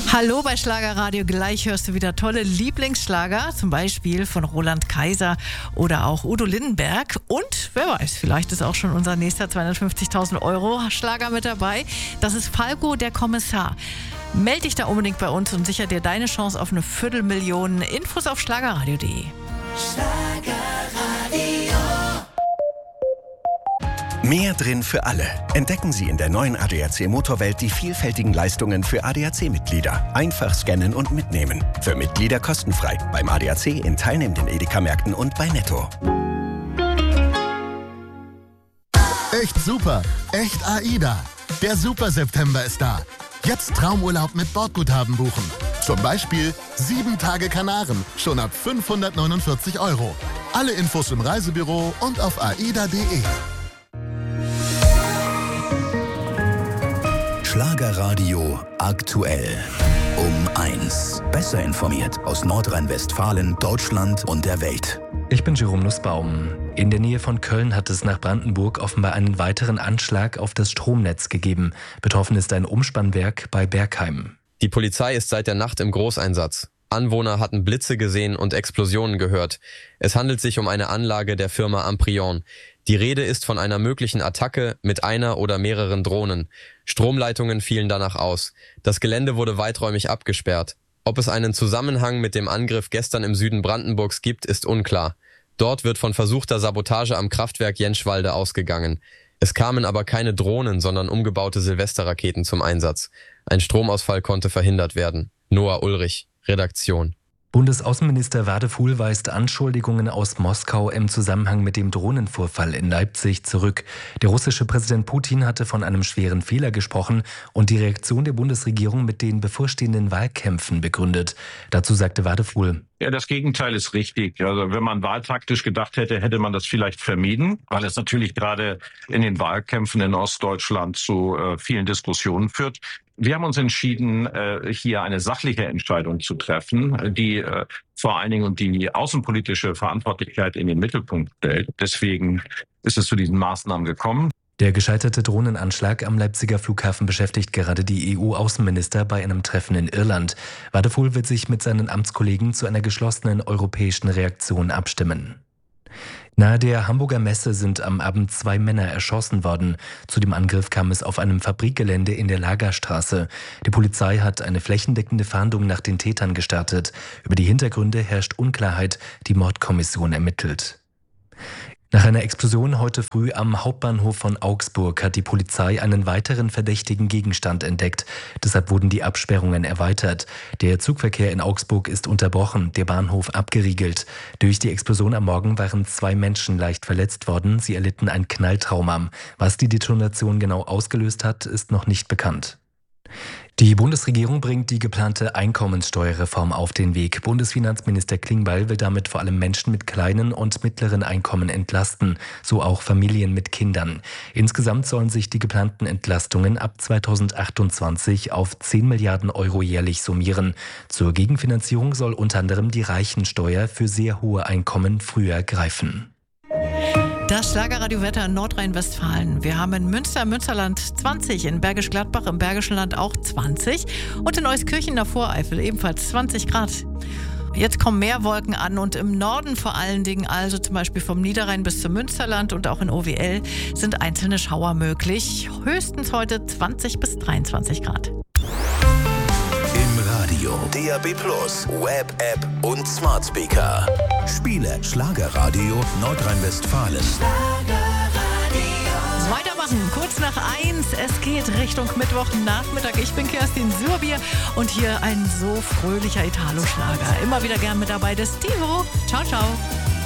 Hallo bei Schlagerradio, gleich hörst du wieder tolle Lieblingsschlager, zum Beispiel von Roland Kaiser oder auch Udo Lindenberg. Und wer weiß, vielleicht ist auch schon unser nächster 250.000 Euro Schlager mit dabei. Das ist Falco, der Kommissar. Meld dich da unbedingt bei uns und sicher dir deine Chance auf eine Viertelmillion. Infos auf schlagerradio.de. Schlagerradio. Mehr drin für alle. Entdecken Sie in der neuen ADAC Motorwelt die vielfältigen Leistungen für ADAC-Mitglieder. Einfach scannen und mitnehmen. Für Mitglieder kostenfrei. Beim ADAC in teilnehmenden Edeka-Märkten und bei Netto. Echt super. Echt AIDA. Der Super September ist da. Jetzt Traumurlaub mit Bordguthaben buchen. Zum Beispiel 7 Tage Kanaren. Schon ab 549 €. Alle Infos im Reisebüro und auf aida.de. Schlagerradio aktuell. Um 1. Besser informiert aus Nordrhein-Westfalen, Deutschland und der Welt. Ich bin Jerome Nussbaum. In der Nähe von Köln hat es nach Brandenburg offenbar einen weiteren Anschlag auf das Stromnetz gegeben. Betroffen ist ein Umspannwerk bei Bergheim. Die Polizei ist seit der Nacht im Großeinsatz. Anwohner hatten Blitze gesehen und Explosionen gehört. Es handelt sich um eine Anlage der Firma Amprion. Die Rede ist von einer möglichen Attacke mit einer oder mehreren Drohnen. Stromleitungen fielen danach aus. Das Gelände wurde weiträumig abgesperrt. Ob es einen Zusammenhang mit dem Angriff gestern im Süden Brandenburgs gibt, ist unklar. Dort wird von versuchter Sabotage am Kraftwerk Jenschwalde ausgegangen. Es kamen aber keine Drohnen, sondern umgebaute Silvesterraketen zum Einsatz. Ein Stromausfall konnte verhindert werden. Noah Ulrich, Redaktion. Bundesaußenminister Wadefuhl weist Anschuldigungen aus Moskau im Zusammenhang mit dem Drohnenvorfall in Leipzig zurück. Der russische Präsident Putin hatte von einem schweren Fehler gesprochen und die Reaktion der Bundesregierung mit den bevorstehenden Wahlkämpfen begründet. Dazu sagte Wadefuhl: Ja, das Gegenteil ist richtig. Also wenn man wahltaktisch gedacht hätte, hätte man das vielleicht vermieden, weil es natürlich gerade in den Wahlkämpfen in Ostdeutschland zu vielen Diskussionen führt. Wir haben uns entschieden, hier eine sachliche Entscheidung zu treffen, die vor allen Dingen die außenpolitische Verantwortlichkeit in den Mittelpunkt stellt. Deswegen ist es zu diesen Maßnahmen gekommen. Der gescheiterte Drohnenanschlag am Leipziger Flughafen beschäftigt gerade die EU-Außenminister bei einem Treffen in Irland. Wadefuhl wird sich mit seinen Amtskollegen zu einer geschlossenen europäischen Reaktion abstimmen. Nahe der Hamburger Messe sind am Abend 2 Männer erschossen worden. Zu dem Angriff kam es auf einem Fabrikgelände in der Lagerstraße. Die Polizei hat eine flächendeckende Fahndung nach den Tätern gestartet. Über die Hintergründe herrscht Unklarheit. Die Mordkommission ermittelt. Nach einer Explosion heute früh am Hauptbahnhof von Augsburg hat die Polizei einen weiteren verdächtigen Gegenstand entdeckt. Deshalb wurden die Absperrungen erweitert. Der Zugverkehr in Augsburg ist unterbrochen, der Bahnhof abgeriegelt. Durch die Explosion am Morgen waren 2 Menschen leicht verletzt worden. Sie erlitten ein Knalltrauma. Was die Detonation genau ausgelöst hat, ist noch nicht bekannt. Die Bundesregierung bringt die geplante Einkommenssteuerreform auf den Weg. Bundesfinanzminister Klingbeil will damit vor allem Menschen mit kleinen und mittleren Einkommen entlasten, so auch Familien mit Kindern. Insgesamt sollen sich die geplanten Entlastungen ab 2028 auf 10 Milliarden Euro jährlich summieren. Zur Gegenfinanzierung soll unter anderem die Reichensteuer für sehr hohe Einkommen früher greifen. Das Schlagerradio-Wetter in Nordrhein-Westfalen. Wir haben in Münster, Münsterland 20, in Bergisch Gladbach im Bergischen Land auch 20 und in Euskirchen in der Voreifel ebenfalls 20 Grad. Jetzt kommen mehr Wolken an und im Norden vor allen Dingen, also zum Beispiel vom Niederrhein bis zum Münsterland und auch in OWL, sind einzelne Schauer möglich. Höchstens heute 20 bis 23 Grad. Im Radio, DAB+, Web, App und Smart Speaker. Spiele Schlagerradio Nordrhein-Westfalen. Weitermachen, kurz nach 1. Es geht Richtung Mittwochnachmittag. Ich bin Kerstin Sürbier und hier ein so fröhlicher Italo-Schlager. Immer wieder gern mit dabei, der Stivo. Ciao, ciao.